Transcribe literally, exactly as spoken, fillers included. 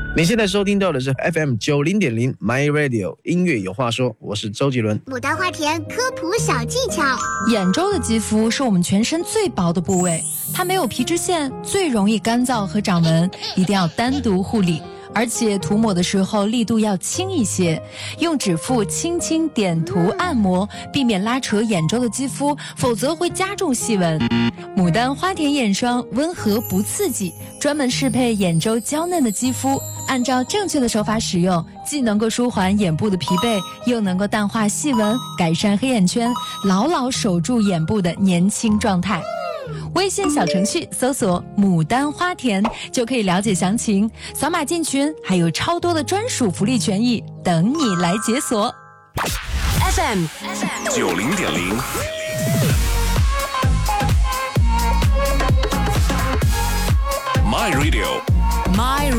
你现在收听到的是 F M 九零点零 My Radio 音乐有话说，我是周杰伦。 牡丹花田科普小技巧： 眼周的肌肤是我们全身最薄的部位，它没有皮脂腺，最容易干燥和长纹，一定要单独护理。而且涂抹的时候力度要轻一些，用指腹轻轻点涂按摩，避免拉扯眼周的肌肤，否则会加重细纹。牡丹花田眼霜温和不刺激，专门适配眼周娇嫩的肌肤，按照正确的手法使用，既能够舒缓眼部的疲惫，又能够淡化细纹，改善黑眼圈，牢牢守住眼部的年轻状态。微信小程序搜索牡丹花田就可以了解详情，扫码进群，还有超多的专属福利权益等你来解锁。 F M 九零点零 My Radio My